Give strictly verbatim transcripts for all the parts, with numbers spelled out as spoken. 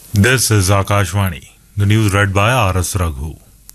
This is Akashvani. The news read by R S Raghu.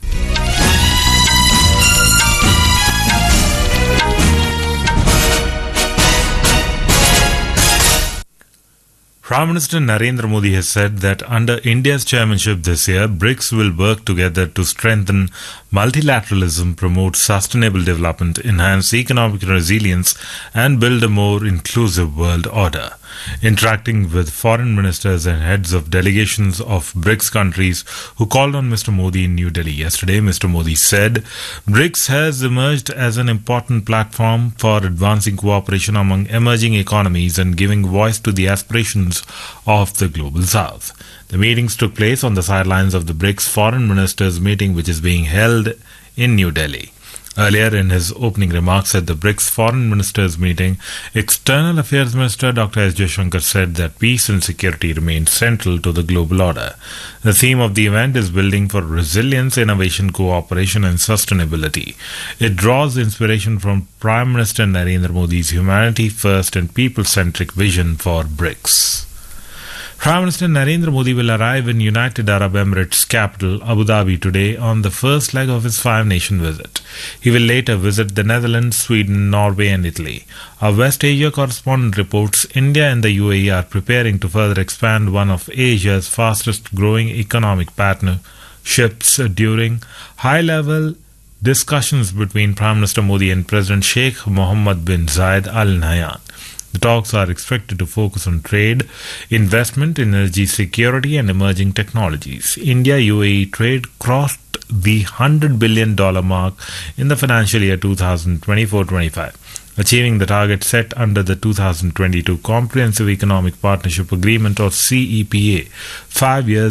Prime Minister Narendra Modi has said that under India's chairmanship this year, BRICS will work together to strengthen multilateralism, promote sustainable development, enhance economic resilience, and build a more inclusive world order. Interacting with foreign ministers and heads of delegations of BRICS countries who called on Mister Modi in New Delhi yesterday, Mister Modi said BRICS has emerged as an important platform for advancing cooperation among emerging economies and giving voice to the aspirations of the global south. The meetings took place on the sidelines of the BRICS foreign ministers meeting, which is being held in New Delhi. Earlier in his opening remarks at the BRICS Foreign Ministers meeting, External Affairs Minister Doctor S. Jaishankar said that peace and security remain central to the global order. The theme of the event is building for resilience, innovation, cooperation and sustainability. It draws inspiration from Prime Minister Narendra Modi's humanity first and people-centric vision for BRICS. Prime Minister Narendra Modi will arrive in United Arab Emirates capital Abu Dhabi today on the first leg of his five-nation visit. He will later visit the Netherlands, Sweden, Norway and Italy. Our West Asia correspondent reports India and the U A E are preparing to further expand one of Asia's fastest-growing economic partnerships during high-level discussions between Prime Minister Modi and President Sheikh Mohammed bin Zayed Al Nahyan. The talks are expected to focus on trade, investment, energy security and emerging technologies. India-U A E trade crossed the one hundred billion dollars mark in the financial year twenty twenty-four twenty-five, achieving the target set under the two thousand twenty-two Comprehensive Economic Partnership Agreement or C E P A, five years